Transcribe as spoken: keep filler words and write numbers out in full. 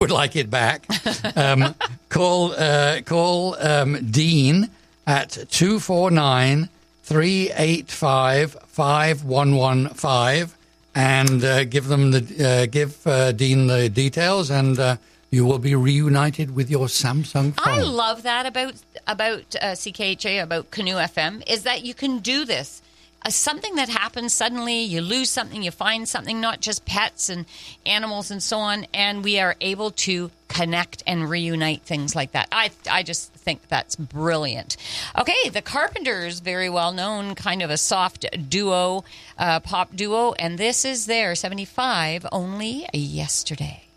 would like it back, um, call uh, call um, Dean at two four nine, three eight five, five one one five and uh, give them the uh, give uh, Dean the details, and uh, you will be reunited with your Samsung phone. I love that about about uh, C K H A, about Canoe F M, is that you can do this. Uh, something that happens suddenly, you lose something, you find something, not just pets and animals and so on, and we are able to connect and reunite things like that. I I just think that's brilliant. Okay, the Carpenters, very well known, kind of a soft duo, uh, pop duo, and this is their seventy-five, Only Yesterday.